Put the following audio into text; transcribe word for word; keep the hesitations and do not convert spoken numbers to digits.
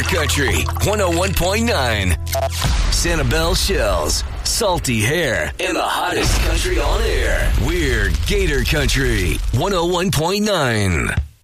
Country one oh one point nine. Sanibel Shells, salty hair, and the hottest country on air. We're Gator Country one oh one point nine.